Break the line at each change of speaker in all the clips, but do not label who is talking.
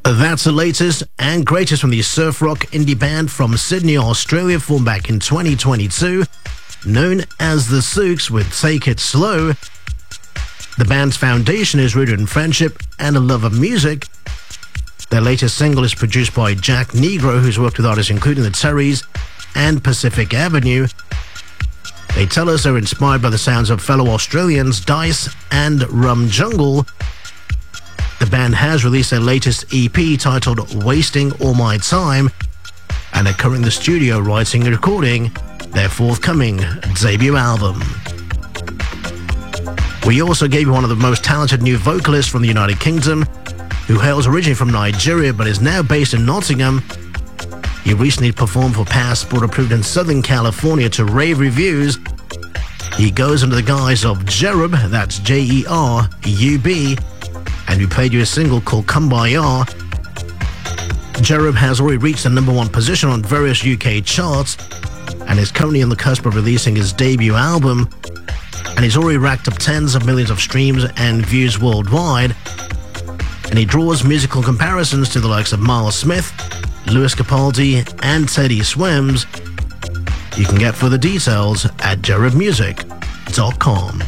That's the latest and greatest from the surf rock indie band from Sydney, Australia, formed back in 2022, known as The Sooks with Take It Slow. The band's foundation is rooted in friendship and a love of music. Their latest single is produced by Jack Negro, who's worked with artists including the Terrys and Pacific Avenue. They tell us they're inspired by the sounds of fellow Australians Dice and Rum Jungle. The band has released their latest EP titled Wasting All My Time, and are currently in the studio writing and recording their forthcoming debut album. We also gave you one of the most talented new vocalists from the United Kingdom, who hails originally from Nigeria but is now based in Nottingham. He recently performed for Passport Approved in Southern California to rave reviews. He goes under the guise of Jerub, that's J-E-R-U-B, and we played you a single called Kumbaya. Jerub has already reached the #1 position on various UK charts and is currently on the cusp of releasing his debut album, and he's already racked up tens of millions of streams and views worldwide, and he draws musical comparisons to the likes of Miles Smith, Lewis Capaldi and Teddy Swims. You can get further details at jerubmusic.com.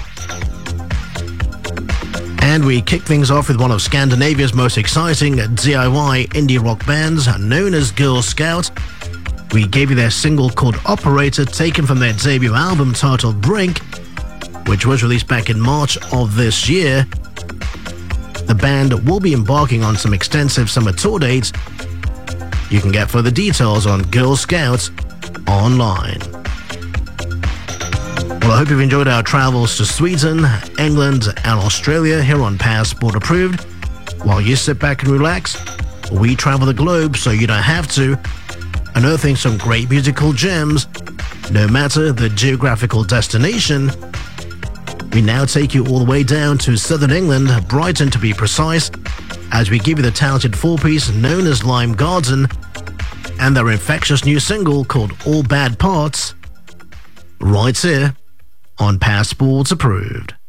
And we kick things off with one of Scandinavia's most exciting DIY indie rock bands, known as Girl Scout. We gave you their single called Operator, taken from their debut album titled Brink, which was released back in March of this year. The band will be embarking on some extensive summer tour dates. You can get further details on Girl Scout online. Well, I hope you've enjoyed our travels to Sweden, England and Australia here on Passport Approved. While you sit back and relax, we travel the globe so you don't have to, unearthing some great musical gems, no matter the geographical destination. We now take you all the way down to southern England, Brighton to be precise, as we give you the talented four-piece known as Lime Garden and their infectious new single called All Bad Parts, right here on Passports Approved.